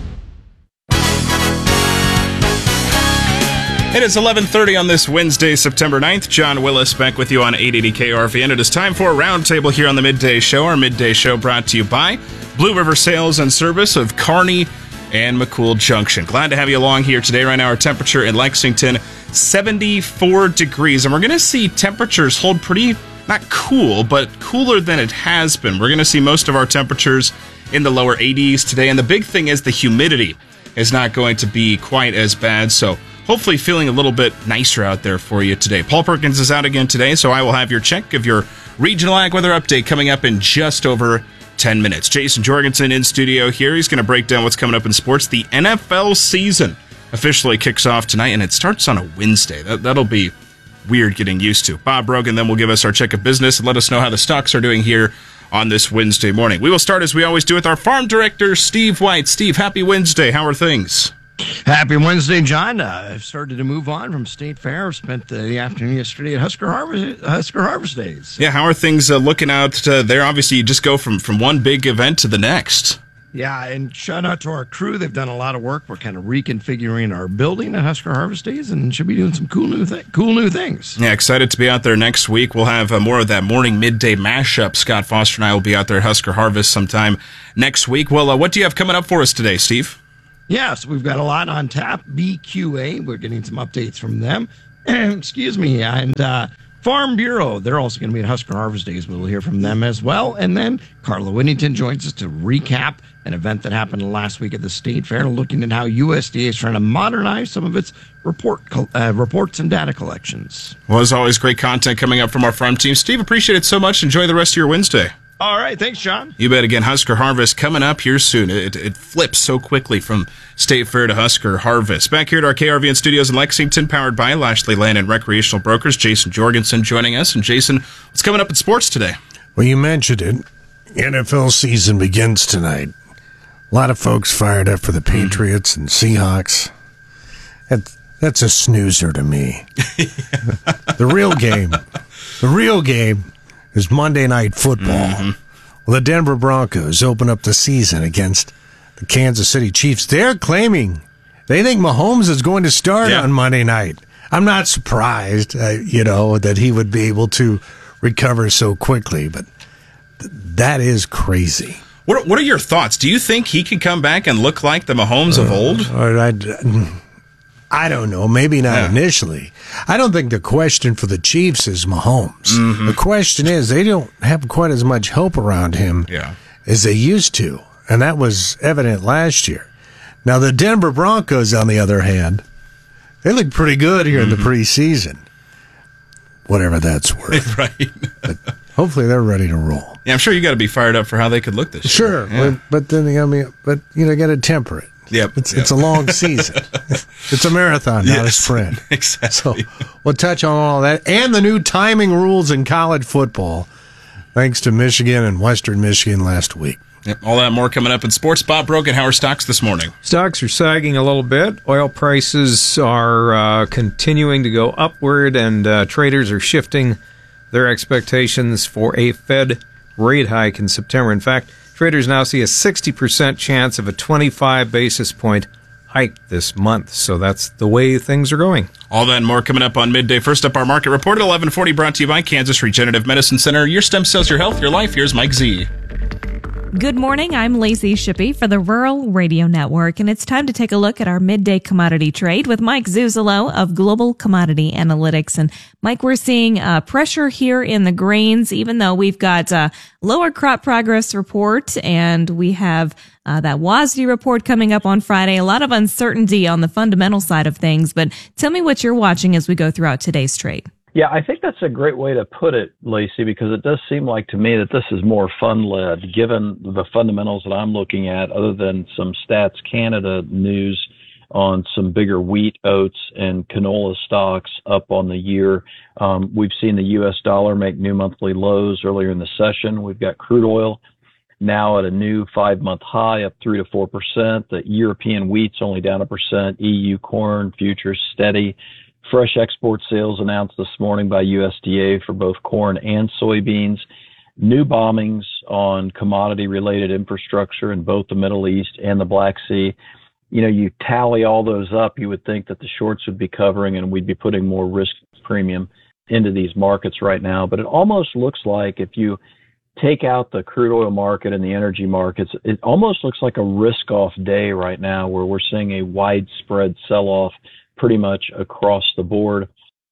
It is eleven thirty on this Wednesday, September ninth. John Willis back with you on eight eighty K R V, and it is time for a roundtable here on the Midday Show. Our Midday Show brought to you by Blue River Sales and Service of Kearney and McCool Junction. Glad to have you along here today. Right now, our temperature in Lexington, seventy-four degrees, and we're going to see temperatures hold pretty, not cool, but cooler than it has been. We're going to see most of our temperatures in the lower eighties today, and the big thing is the humidity. is not going to be quite as bad. So hopefully feeling a little bit nicer out there for you today. Paul Perkins is out again today, so I will have your check of your regional ag weather update coming up in just over ten minutes. Jason Jorgensen in studio here. He's going to break down what's coming up in sports. The N F L season officially kicks off tonight, and it starts on a Wednesday. That, that'll be weird getting used to. Bob Brogan then will give us our check of business and let us know how the stocks are doing here on this Wednesday morning. We will start, as we always do, with our farm director, Steve White. Steve, happy Wednesday. How are things? Happy Wednesday, John. Uh, I've started to move on from State Fair. I've spent uh, the afternoon yesterday at Husker Harvest, Husker Harvest Days. Yeah, how are things uh, looking out uh, there? Obviously, you just go from, from one big event to the next. Yeah, and shout out to our crew. They've done a lot of work. We're kind of reconfiguring our building at Husker Harvest Days and should be doing some cool new, th- cool new things. Yeah, excited to be out there next week. We'll have uh, more of that morning midday mashup. Scott Foster and I will be out there at Husker Harvest sometime next week. Well, uh, what do you have coming up for us today, Steve? Yeah, so we've got a lot on tap. B Q A, we're getting some updates from them. Excuse me. And uh, Farm Bureau, they're also going to be at Husker Harvest Days. We'll hear from them as well. And then Carla Whittington joins us to recap an event that happened last week at the State Fair, looking at how U S D A is trying to modernize some of its report uh, reports and data collections. Well, as always, great content coming up from our farm team. Steve, appreciate it so much. Enjoy the rest of your Wednesday. All right. Thanks, John. You bet. Again, Husker Harvest coming up here soon. It, it flips so quickly from State Fair to Husker Harvest. Back here at our K R V N studios in Lexington, powered by Lashley Land and Recreational Brokers. Jason Jorgensen joining us. And Jason, what's coming up in sports today? Well, you mentioned it. N F L season begins tonight. A lot of folks fired up for the Patriots and Seahawks. That, that's a snoozer to me. The real game, the real game is Monday Night Football. Mm-hmm. Well, the Denver Broncos open up the season against the Kansas City Chiefs. They're claiming they think Mahomes is going to start yeah. on Monday night. I'm not surprised, uh, you know, that he would be able to recover so quickly, but th- that is crazy. What What are your thoughts? Do you think he could come back and look like the Mahomes of old? Uh, I, I don't know. Maybe not yeah. initially. I don't think the question for the Chiefs is Mahomes. Mm-hmm. The question is they don't have quite as much hope around him yeah. as they used to, and that was evident last year. Now, the Denver Broncos, on the other hand, they look pretty good here mm-hmm. in the preseason. Whatever that's worth. Right. But hopefully they're ready to roll. Yeah, I'm sure you got to be fired up for how they could look this sure, year. Sure, yeah. but, but then I mean, but you know, got to temper it. Yep, it's yep. it's a long season. It's a marathon, not yes, a sprint. Exactly. So we'll touch on all that and the new timing rules in college football, thanks to Michigan and Western Michigan last week. Yep, all that more coming up in sports. Bob Brogan, how are stocks this morning? Stocks are sagging a little bit. Oil prices are uh, continuing to go upward, and uh, traders are shifting their expectations for a Fed rate hike in September. In fact, traders now see a sixty percent chance of a twenty-five basis point hike this month. So that's the way things are going. All that and more coming up on midday. First up, our market report at eleven forty, brought to you by Kansas Regenerative Medicine Center. Your stem cells, your health, your life. Here's Mike Z. Good morning. I'm Lacey Shippey for the Rural Radio Network, and it's time to take a look at our midday commodity trade with Mike Zuzolo of Global Commodity Analytics. And Mike, we're seeing uh, pressure here in the grains, even though we've got a lower crop progress report and we have uh, that W A S D report coming up on Friday. A lot of uncertainty on the fundamental side of things, but tell me what you're watching as we go throughout today's trade. Yeah, I think that's a great way to put it, Lacey, because it does seem like to me that this is more fund-led, given the fundamentals that I'm looking at, other than some Stats Canada news on some bigger wheat, oats, and canola stocks up on the year. Um, we've seen the U S dollar make new monthly lows earlier in the session. We've got crude oil now at a new five-month high, up three to four percent. The European wheat's only down a percent. E U corn futures steady. Fresh export sales announced this morning by U S D A for both corn and soybeans. New bombings on commodity-related infrastructure in both the Middle East and the Black Sea. You know, you tally all those up, you would think that the shorts would be covering and we'd be putting more risk premium into these markets right now. But it almost looks like if you take out the crude oil market and the energy markets, it almost looks like a risk-off day right now where we're seeing a widespread sell-off pretty much across the board.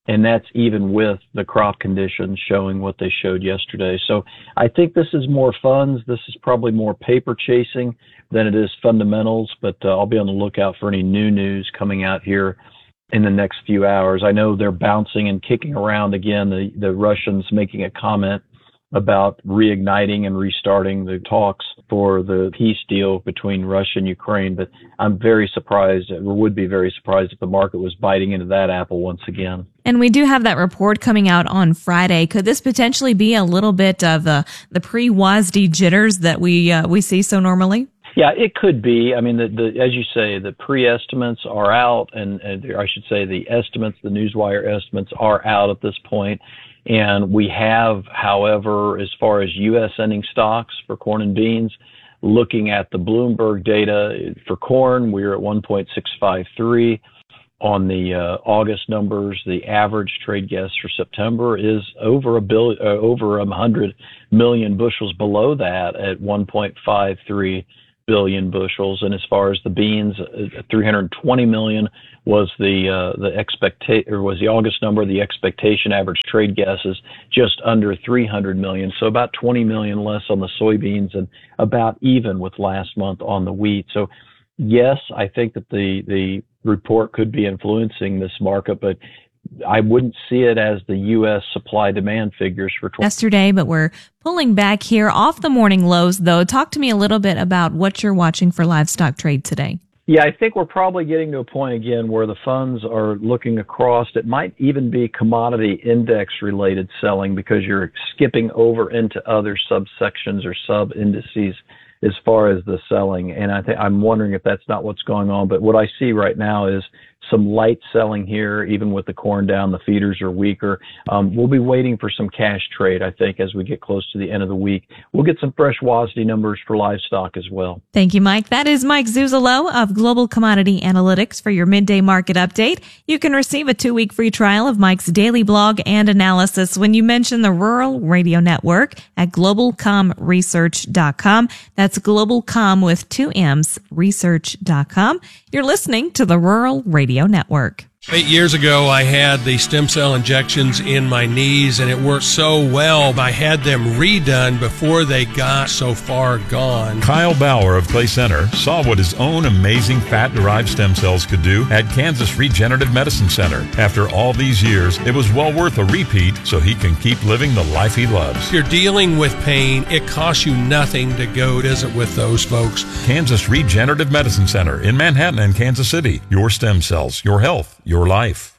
And that's even with the crop conditions showing what they showed yesterday. So I think this is more funds. This is probably more paper chasing than it is fundamentals, but uh, I'll be on the lookout for any new news coming out here in the next few hours. I know they're bouncing and kicking around again, the, the Russians making a comment about reigniting and restarting the talks for the peace deal between Russia and Ukraine. But I'm very surprised, or would be very surprised if the market was biting into that apple once again. And we do have that report coming out on Friday. Could this potentially be a little bit of the, the pre-W A S D jitters that we uh, we see so normally? Yeah, it could be. I mean, the, the, as you say, the pre-estimates are out, and, and I should say the estimates, the Newswire estimates are out at this point. And we have, however, as far as U S ending stocks for corn and beans, looking at the Bloomberg data for corn, we're at one point six five three. On the uh, August numbers, the average trade guess for September is over a billion, uh, over a hundred million bushels below that at one point five three billion bushels. And as far as the beans, uh, three hundred twenty million was the uh, the expectation, or was the August number. The expectation average trade guess is just under three hundred million, so about twenty million less on the soybeans and about even with last month on the wheat. So yes, I think that the the report could be influencing this market, but I wouldn't see it as the U S supply demand figures for yesterday, but we're pulling back here off the morning lows, though. Talk to me a little bit about what you're watching for livestock trade today. Yeah, I think we're probably getting to a point again where the funds are looking across. It might even be commodity index related selling because you're skipping over into other subsections or sub indices as far as the selling. And I think I'm wondering if that's not what's going on. But what I see right now is some light selling here, even with the corn down. The feeders are weaker. Um, we'll be waiting for some cash trade, I think, as we get close to the end of the week. We'll get some fresh W A S D numbers for livestock as well. Thank you, Mike. That is Mike Zuzolo of Global Commodity Analytics for your midday market update. You can receive a two-week free trial of Mike's daily blog and analysis when you mention the Rural Radio Network at global com research dot com. That's globalcom with two M's, research dot com. You're listening to the Rural Radio Network. Eight years ago, I had the stem cell injections in my knees, and it worked so well. I had them redone before they got so far gone. Kyle Bauer of Clay Center saw what his own amazing fat-derived stem cells could do at Kansas Regenerative Medicine Center. After all these years, it was well worth a repeat so he can keep living the life he loves. If you're dealing with pain, it costs you nothing to go visit with those folks. Kansas Regenerative Medicine Center in Manhattan and Kansas City. Your stem cells, your health, your life.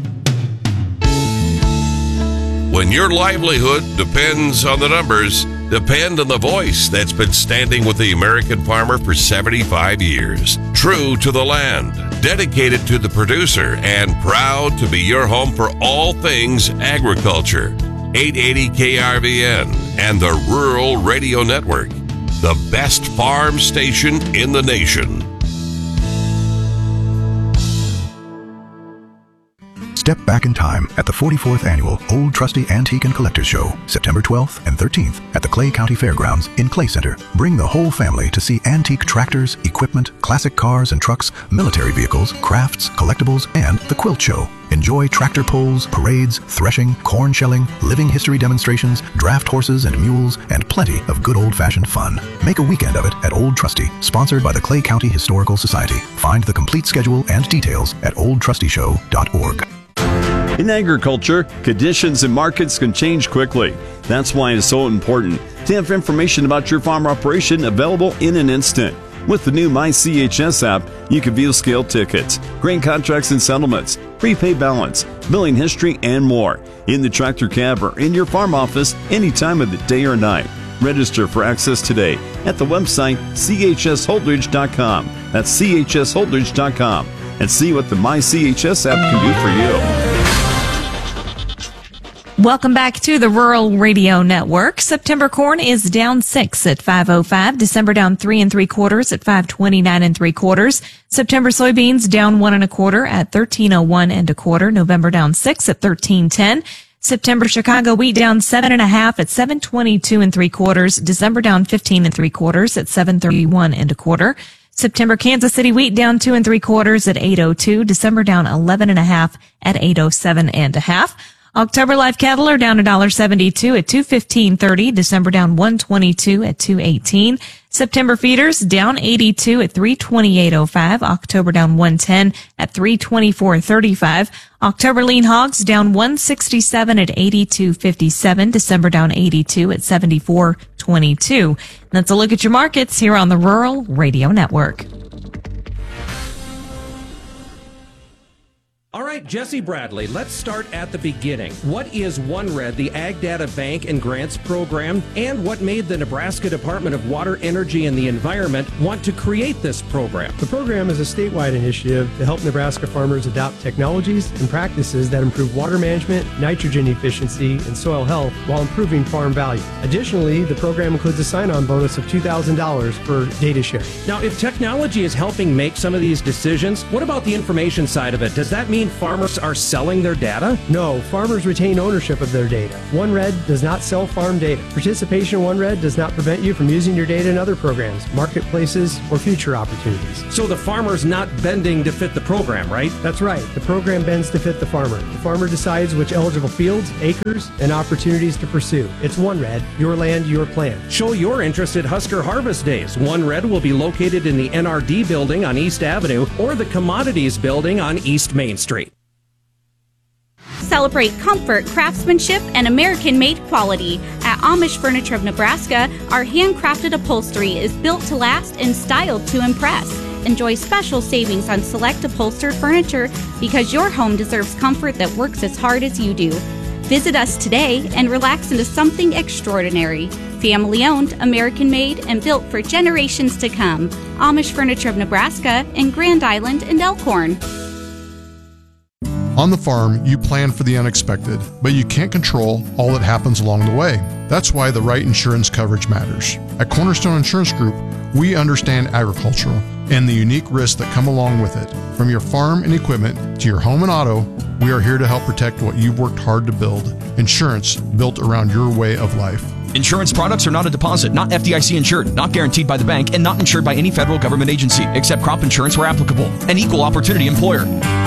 When your livelihood depends on the numbers, depend on the voice that's been standing with the American farmer for seventy-five years. True to the land, dedicated to the producer, and proud to be your home for all things agriculture. eight eighty K R V N and the Rural Radio Network, the best farm station in the nation. Step back in time at the forty-fourth Annual Old Trusty Antique and Collectors Show, September twelfth and thirteenth at the Clay County Fairgrounds in Clay Center. Bring the whole family to see antique tractors, equipment, classic cars and trucks, military vehicles, crafts, collectibles, and the Quilt Show. Enjoy tractor pulls, parades, threshing, corn shelling, living history demonstrations, draft horses and mules, and plenty of good old-fashioned fun. Make a weekend of it at Old Trusty, sponsored by the Clay County Historical Society. Find the complete schedule and details at old trusty show dot org. In agriculture, conditions and markets can change quickly. That's why it's so important to have information about your farm operation available in an instant. With the new My C H S app, you can view scale tickets, grain contracts and settlements, prepay balance, billing history, and more in the tractor cab or in your farm office any time of the day or night. Register for access today at the website C H S holdridge dot com. That's C H S holdridge dot com. And see what the My C H S app can do for you. Welcome back to the Rural Radio Network. September corn is down six at five oh five. December down three and three quarters at five twenty-nine and three quarters. September soybeans down one and a quarter at thirteen oh one and a quarter. November down six at thirteen ten. September Chicago wheat down seven and a half at seven twenty-two and three quarters. December down fifteen and three quarters at seven thirty-one and a quarter. September Kansas City wheat down two and three quarters at eight oh two. December down eleven and a half at eight oh seven and a half. October live cattle are down one dollar seventy-two at two fifteen thirty. December down one twenty-two at two eighteen. September feeders down eighty-two at three twenty-eight oh five. October down one ten at three twenty-four thirty-five. October lean hogs down one sixty-seven at eighty-two fifty-seven. December down eighty-two at seventy-four twenty-two. That's a look at your markets here on the Rural Radio Network. All right, Jesse Bradley, let's start at the beginning. What is OneRed, the Ag Data Bank and Grants Program, and what made the Nebraska Department of Water, Energy, and the Environment want to create this program? The program is a statewide initiative to help Nebraska farmers adopt technologies and practices that improve water management, nitrogen efficiency, and soil health while improving farm value. Additionally, the program includes a sign-on bonus of two thousand dollars for data sharing. Now, if technology is helping make some of these decisions, what about the information side of it? Does that mean farmers are selling their data? No, farmers retain ownership of their data. OneRed does not sell farm data. Participation in OneRed does not prevent you from using your data in other programs, marketplaces, or future opportunities. So the farmer's not bending to fit the program, right? That's right. The program bends to fit the farmer. The farmer decides which eligible fields, acres, and opportunities to pursue. It's OneRed, your land, your plan. Show your interest at Husker Harvest Days. OneRed will be located in the N R D building on East Avenue or the Commodities building on East Main Street. Celebrate comfort, craftsmanship, and American-made quality. At Amish Furniture of Nebraska, our handcrafted upholstery is built to last and styled to impress. Enjoy special savings on select upholstered furniture because your home deserves comfort that works as hard as you do. Visit us today and relax into something extraordinary. Family-owned, American-made, and built for generations to come. Amish Furniture of Nebraska in Grand Island and Elkhorn. On the farm, you plan for the unexpected, but you can't control all that happens along the way. That's why the right insurance coverage matters. At Cornerstone Insurance Group, we understand agricultural and the unique risks that come along with it. From your farm and equipment to your home and auto, we are here to help protect what you've worked hard to build. Insurance built around your way of life. Insurance products are not a deposit, not F D I C insured, not guaranteed by the bank, and not insured by any federal government agency, except crop insurance where applicable. An equal opportunity employer.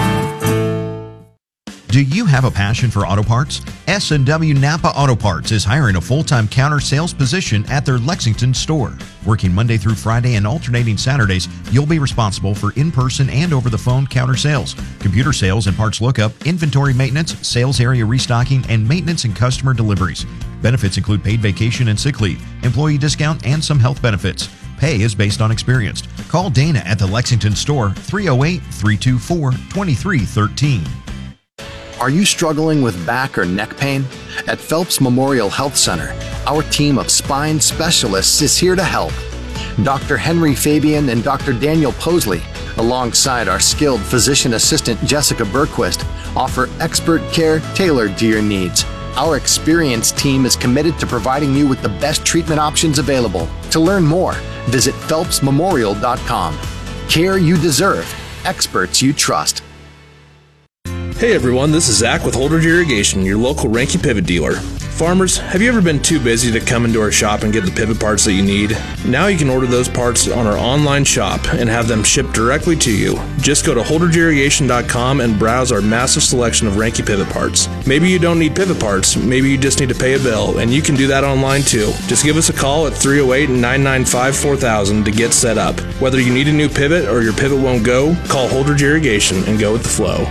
Do you have a passion for auto parts? S and W Napa Auto Parts is hiring a full-time counter sales position at their Lexington store. Working Monday through Friday and alternating Saturdays, you'll be responsible for in-person and over-the-phone counter sales, computer sales and parts lookup, inventory maintenance, sales area restocking, and maintenance and customer deliveries. Benefits include paid vacation and sick leave, employee discount, and some health benefits. Pay is based on experience. Call Dana at the Lexington store, three oh eight, three two four, two three one three. Are you struggling with back or neck pain? At Phelps Memorial Health Center, our team of spine specialists is here to help. Doctor Henry Fabian and Doctor Daniel Posley, alongside our skilled physician assistant Jessica Berquist, offer expert care tailored to your needs. Our experienced team is committed to providing you with the best treatment options available. To learn more, visit phelps memorial dot com. Care you deserve, experts you trust. Hey everyone, this is Zach with Holdridge Irrigation, your local Ranky pivot dealer. Farmers, have you ever been too busy to come into our shop and get the pivot parts that you need? Now you can order those parts on our online shop and have them shipped directly to you. Just go to holdridge irrigation dot com and browse our massive selection of Ranky pivot parts. Maybe you don't need pivot parts, maybe you just need to pay a bill, and you can do that online too. Just give us a call at three oh eight, nine nine five, four thousand to get set up. Whether you need a new pivot or your pivot won't go, call Holdridge Irrigation and go with the flow.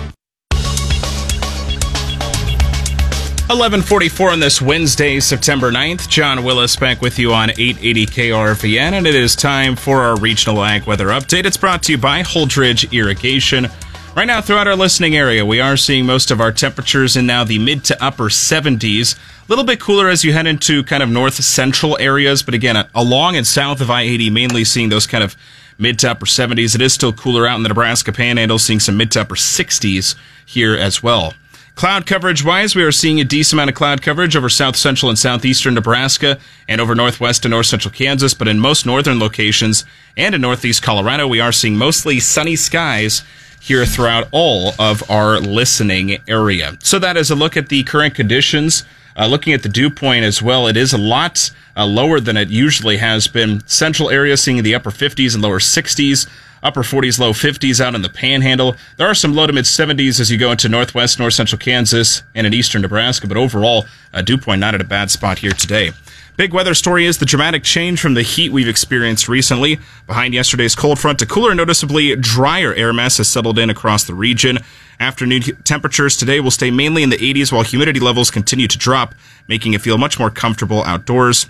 eleven forty-four on this Wednesday, September ninth. John Willis back with you on eight eighty K R V N, and it is time for our regional ag weather update. It's brought to you by Holdridge Irrigation. Right now, throughout our listening area, we are seeing most of our temperatures in now the mid to upper seventies. A little bit cooler as you head into kind of north central areas, but again, along and south of I eighty, mainly seeing those kind of mid to upper seventies. It is still cooler out in the Nebraska Panhandle, seeing some mid to upper sixties here as well. Cloud coverage-wise, we are seeing a decent amount of cloud coverage over south central and southeastern Nebraska and over northwest and north central Kansas, but in most northern locations and in northeast Colorado, we are seeing mostly sunny skies here throughout all of our listening area. So that is a look at the current conditions. Uh, looking at the dew point as well, it is a lot uh, lower than it usually has been. Central area seeing the upper fifties and lower sixties. Upper forties, low fifties out in the Panhandle. There are some low to mid seventies as you go into northwest, north central Kansas, and in eastern Nebraska. But overall, uh, dew point not at a bad spot here today. Big weather story is the dramatic change from the heat we've experienced recently. Behind yesterday's cold front, a cooler, noticeably drier air mass has settled in across the region. Afternoon temperatures today will stay mainly in the eighties while humidity levels continue to drop, making it feel much more comfortable outdoors.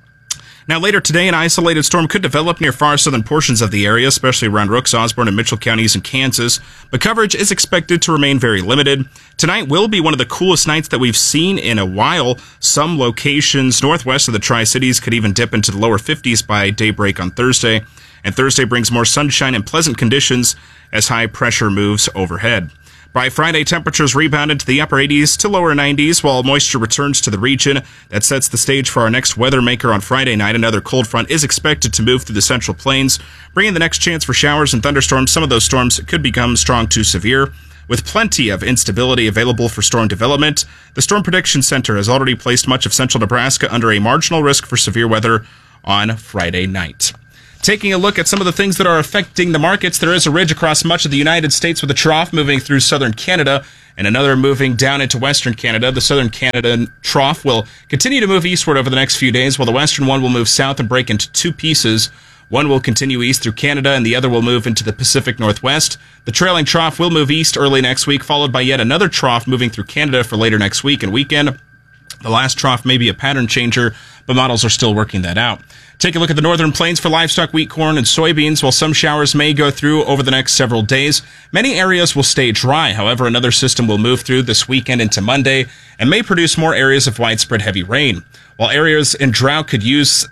Now, later today, an isolated storm could develop near far southern portions of the area, especially around Rooks, Osborne, and Mitchell counties in Kansas, but coverage is expected to remain very limited. Tonight will be one of the coolest nights that we've seen in a while. Some locations northwest of the Tri-Cities could even dip into the lower fifties by daybreak on Thursday, and Thursday brings more sunshine and pleasant conditions as high pressure moves overhead. By Friday, temperatures rebounded to the upper eighties to lower nineties while moisture returns to the region. That sets the stage for our next weather maker on Friday night. Another cold front is expected to move through the central plains, bringing the next chance for showers and thunderstorms. Some of those storms could become strong to severe. With plenty of instability available for storm development, the Storm Prediction Center has already placed much of central Nebraska under a marginal risk for severe weather on Friday night. Taking a look at some of the things that are affecting the markets, there is a ridge across much of the United States with a trough moving through southern Canada and another moving down into western Canada. The southern Canada trough will continue to move eastward over the next few days, while the western one will move south and break into two pieces. One will continue east through Canada, and the other will move into the Pacific Northwest. The trailing trough will move east early next week, followed by yet another trough moving through Canada for later next week and weekend. The last trough may be a pattern changer, but models are still working that out. Take a look at the northern plains for livestock, wheat, corn, and soybeans. While some showers may go through over the next several days, many areas will stay dry. However, another system will move through this weekend into Monday and may produce more areas of widespread heavy rain. While areas in drought could use